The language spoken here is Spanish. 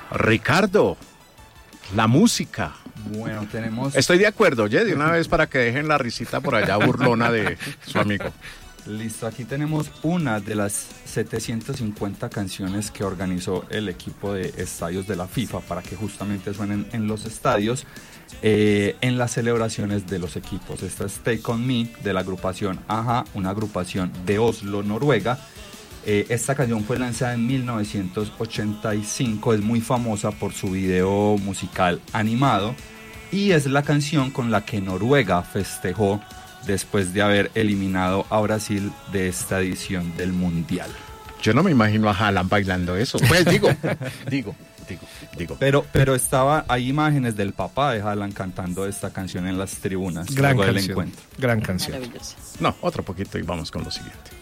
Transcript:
Ricardo, la música. Bueno, tenemos... Estoy de acuerdo, oye, de una vez para que dejen la risita por allá burlona de su amigo. Listo, aquí tenemos una de las 750 canciones que organizó el equipo de estadios de la FIFA para que justamente suenen en los estadios en las celebraciones de los equipos. Esta es Take On Me de la agrupación a-ha, una agrupación de Oslo, Noruega. Esta canción fue lanzada en 1985, es muy famosa por su video musical animado y es la canción con la que Noruega festejó después de haber eliminado a Brasil de esta edición del Mundial. Yo no me imagino a Haaland bailando eso. Pues digo. Pero hay imágenes del papá de Haaland cantando esta canción en las tribunas. Gran luego del canción. encuentro. Gran canción. Maravilloso. No, otro poquito y vamos con lo siguiente.